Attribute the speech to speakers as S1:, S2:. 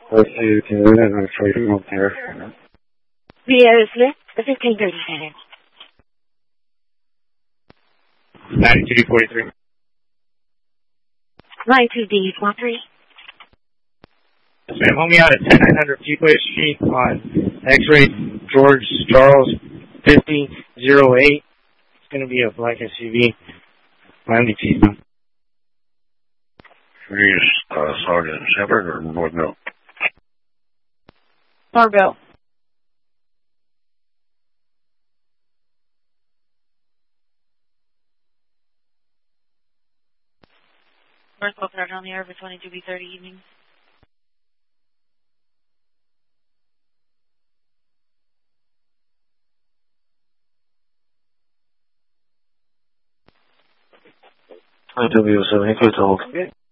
S1: Let's see, you can do that. I'm afraid to move there.
S2: Rio Smith, 1537.
S1: 92D43.
S2: 92D43.
S1: Yes, ma'am. Hold me out at 10900 Fuquay Street on X-ray George Charles 5008. It's going to be a black SUV. Miami Chief, ma'am.
S3: Sergeant Shepard or Northville?
S2: Norville. Northville, put on the air for 22B30 evening.
S3: W7, good hold.